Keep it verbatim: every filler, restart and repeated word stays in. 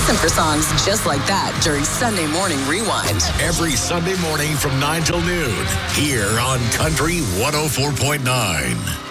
Listen for songs just like that during Sunday Morning Rewind. Every Sunday morning from nine till noon here on Country one oh four point nine.